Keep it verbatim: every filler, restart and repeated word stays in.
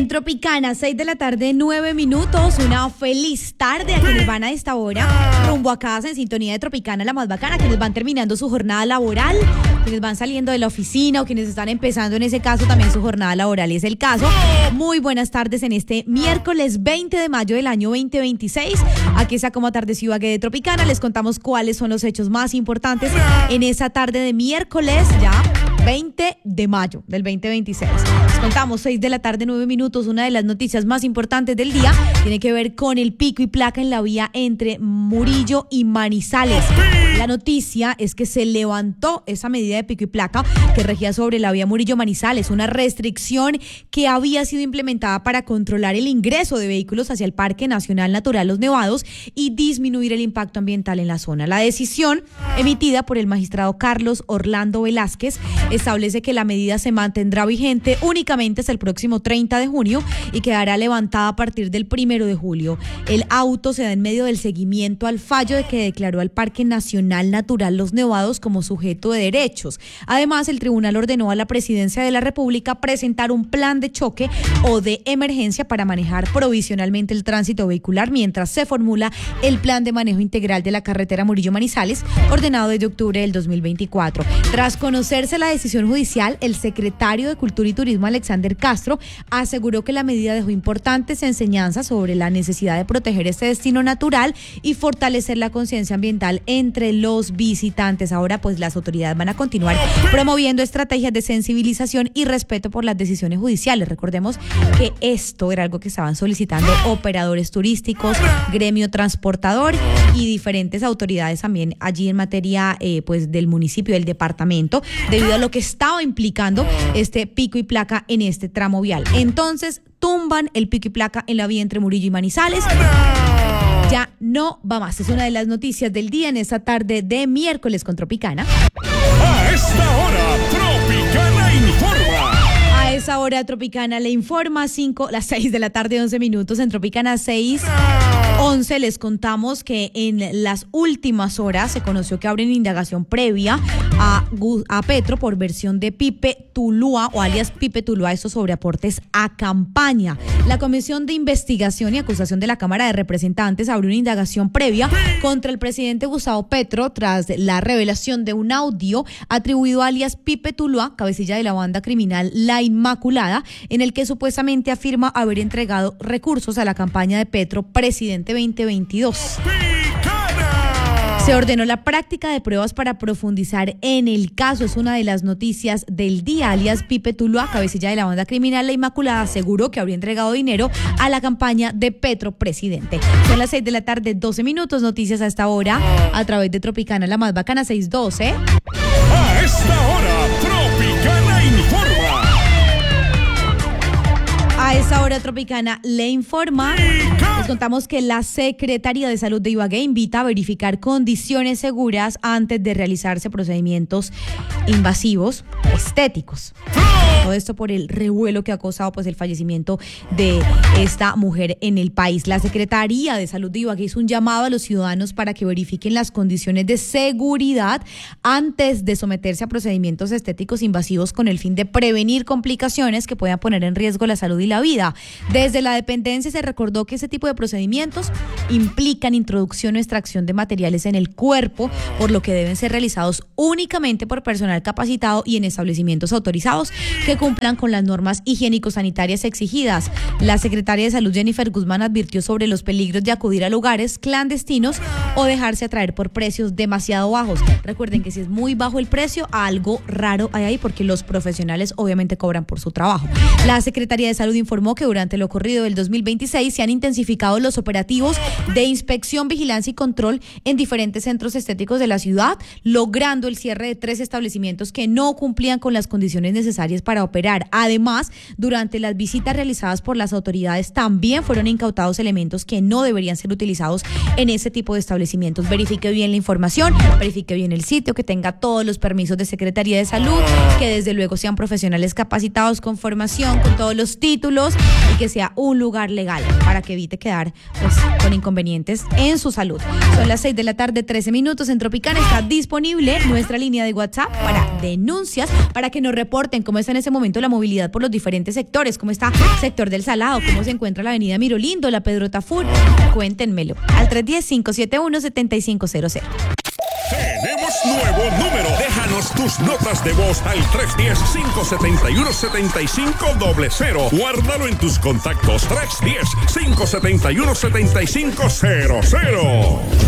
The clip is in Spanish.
Tropicana, seis de la tarde, nueve minutos. Una feliz tarde a quienes van a esta hora rumbo a casa en sintonía de Tropicana, la más bacana, quienes van terminando su jornada laboral, quienes van saliendo de la oficina o quienes están empezando en ese caso también su jornada laboral, y es el caso. Muy buenas tardes en este miércoles veinte de mayo del año veinte veintiséis. Aquí está como Atardeció Ibagué de Tropicana. Les contamos cuáles son los hechos más importantes en esa tarde de miércoles ya veinte de mayo del veinte veintiséis. Les contamos seis de la tarde, nueve minutos. Una de las noticias más importantes del día tiene que ver con el pico y placa en la vía entre Murillo y Manizales. La noticia es que se levantó esa medida de pico y placa que regía sobre la vía Murillo-Manizales, una restricción que había sido implementada para controlar el ingreso de vehículos hacia el Parque Nacional Natural Los Nevados y disminuir el impacto ambiental en la zona. La decisión, emitida por el magistrado Carlos Orlando Velázquez, establece que la medida se mantendrá vigente únicamente hasta el próximo treinta de junio y quedará levantada a partir del primero de julio. El auto se da en medio del seguimiento al fallo de que declaró al Parque Nacional Natural Los Nevados como sujeto de derechos. Además, el tribunal ordenó a la Presidencia de la República presentar un plan de choque o de emergencia para manejar provisionalmente el tránsito vehicular mientras se formula el plan de manejo integral de la carretera Murillo-Manizales, ordenado desde octubre del dos mil veinticuatro. Tras conocerse la decisión judicial, el secretario de Cultura y Turismo, Alexander Castro, aseguró que la medida dejó importantes enseñanzas sobre la necesidad de proteger este destino natural y fortalecer la conciencia ambiental entre los visitantes. Ahora, pues, las autoridades van a continuar promoviendo estrategias de sensibilización y respeto por las decisiones judiciales. Recordemos que esto era algo que estaban solicitando operadores turísticos, gremio transportador y diferentes autoridades también allí en materia eh, pues del municipio, del departamento, debido a lo que estaba implicando este pico y placa en este tramo vial. Entonces, tumban el pico y placa en la vía entre Murillo y Manizales. Ya no va más. Es una de las noticias del día en esta tarde de miércoles con Tropicana. A esta hora, Tropicana informa. A esa hora, Tropicana le informa. Cinco, las seis de la tarde, once minutos. En Tropicana seis once les contamos que en las últimas horas se conoció que abren indagación previa a, a Petro por versión de Pipe Tulúa o alias Pipe Tulúa, esto sobre aportes a campaña. La Comisión de Investigación y Acusación de la Cámara de Representantes abrió una indagación previa contra el presidente Gustavo Petro tras la revelación de un audio atribuido a alias Pipe Tulúa, cabecilla de la banda criminal La Inmaculada, en el que supuestamente afirma haber entregado recursos a la campaña de Petro Presidente veinte veintidós. Se ordenó la práctica de pruebas para profundizar en el caso. Es una de las noticias del día. Alias Pipe Tulúa, cabecilla de la banda criminal La Inmaculada, aseguró que habría entregado dinero a la campaña de Petro Presidente. Son las seis de la tarde, doce minutos. Noticias a esta hora a través de Tropicana, la más bacana, seis doce. A esta hora, Tropicana informa. A esa hora, Tropicana le informa. Les contamos que la Secretaría de Salud de Ibagué invita a verificar condiciones seguras antes de realizarse procedimientos invasivos estéticos. Todo esto por el revuelo que ha causado pues el fallecimiento de esta mujer en el país. La Secretaría de Salud de Ibagué hizo un llamado a los ciudadanos para que verifiquen las condiciones de seguridad antes de someterse a procedimientos estéticos invasivos con el fin de prevenir complicaciones que puedan poner en riesgo la salud y la vida. Desde la dependencia se recordó que ese tipo de procedimientos implican introducción o extracción de materiales en el cuerpo, por lo que deben ser realizados únicamente por personal capacitado y en establecimientos autorizados que cumplan con las normas higiénico-sanitarias exigidas. La secretaria de Salud, Jennifer Guzmán, advirtió sobre los peligros de acudir a lugares clandestinos o dejarse atraer por precios demasiado bajos. Recuerden que si es muy bajo el precio, algo raro hay ahí, porque los profesionales obviamente cobran por su trabajo. La Secretaría de Salud informó que durante lo corrido del dos mil veintiséis se han intensificado los operativos de inspección, vigilancia y control en diferentes centros estéticos de la ciudad, logrando el cierre de tres establecimientos que no cumplían con las condiciones necesarias para operar. Además, durante las visitas realizadas por las autoridades también fueron incautados elementos que no deberían ser utilizados en ese tipo de establecimientos. Verifique bien la información, verifique bien el sitio, que tenga todos los permisos de Secretaría de Salud, que desde luego sean profesionales capacitados con formación, con todos los títulos, y que sea un lugar legal para que evite quedar pues, con inconvenientes en su salud. Son las seis de la tarde, trece minutos. En Tropicana está disponible nuestra línea de WhatsApp para denuncias para que nos reporten cómo está en ese momento la movilidad por los diferentes sectores, cómo está el sector del Salado, cómo se encuentra la avenida Mirolindo, la Pedro Tafur. Cuéntenmelo al tres uno cero, cinco siete uno, siete cinco cero cero. Tenemos nuevo número. Déjanos tus notas de voz al tres uno cero, cinco siete uno, siete cinco cero cero. Guárdalo en tus contactos. tres uno cero, cinco siete uno, siete cinco cero cero.